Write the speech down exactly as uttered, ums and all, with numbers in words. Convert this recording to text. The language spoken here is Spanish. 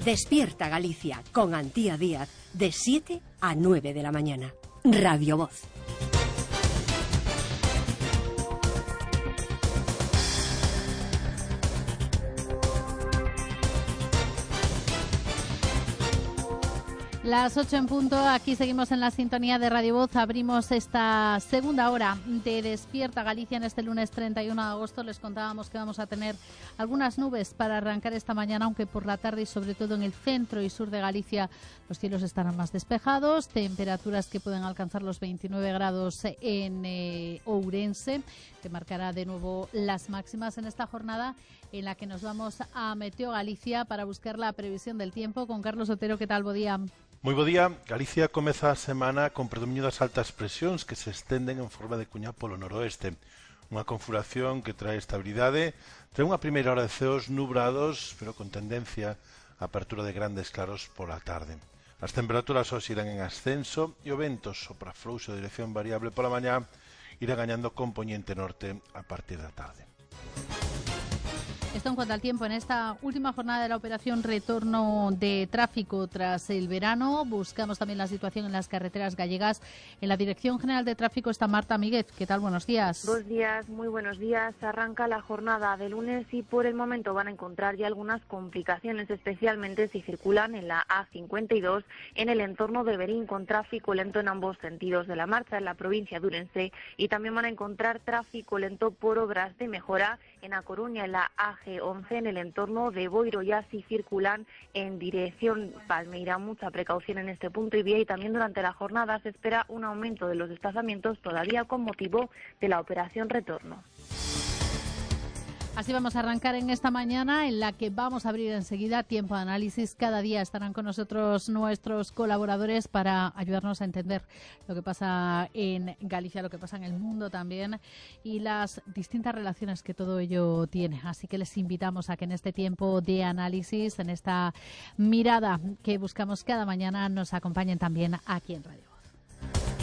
Despierta Galicia con Antía Díaz de siete a nueve de la mañana. Radio Voz. Las ocho en punto, aquí seguimos en la sintonía de Radio Voz. Abrimos esta segunda hora de Despierta Galicia en este lunes treinta y uno de agosto. Les contábamos que vamos a tener algunas nubes para arrancar esta mañana, aunque por la tarde y sobre todo en el centro y sur de Galicia los cielos estarán más despejados. Temperaturas que pueden alcanzar los veintinueve grados en eh, Ourense, que marcará de nuevo las máximas en esta jornada en la que nos vamos a Meteo Galicia para buscar la previsión del tiempo con Carlos Otero. ¿Qué tal? Bo día. Moi bo día. Galicia comeza a semana con predominio das altas presións que se estenden en forma de cuña polo noroeste. Unha configuración que trae estabilidade, trae unha primeira hora de ceos nubrados, pero con tendencia a apertura de grandes claros pola tarde. As temperaturas hoxe irán en ascenso e o vento sopra frouxo de dirección variable pola mañá irá gañando componente norte a partir da tarde. Esto en cuanto al tiempo. En esta última jornada de la operación retorno de tráfico tras el verano, buscamos también la situación en las carreteras gallegas. En la Dirección General de Tráfico está Marta Míguez. ¿Qué tal? Buenos días. Buenos días, muy buenos días. Arranca la jornada de lunes y por el momento van a encontrar ya algunas complicaciones, especialmente si circulan en la A cincuenta y dos en el entorno de Berín, con tráfico lento en ambos sentidos de la marcha en la provincia de Ourense, y también van a encontrar tráfico lento por obras de mejora en A Coruña, en la A G once en el entorno de Boiro. Ya si circulan en dirección Palmeira, mucha precaución en este punto y vía, y también durante la jornada se espera un aumento de los desplazamientos todavía con motivo de la operación retorno. Así vamos a arrancar en esta mañana, en la que vamos a abrir enseguida tiempo de análisis. Cada día estarán con nosotros nuestros colaboradores para ayudarnos a entender lo que pasa en Galicia, lo que pasa en el mundo también, y las distintas relaciones que todo ello tiene. Así que les invitamos a que en este tiempo de análisis, en esta mirada que buscamos cada mañana, nos acompañen también aquí en Radio.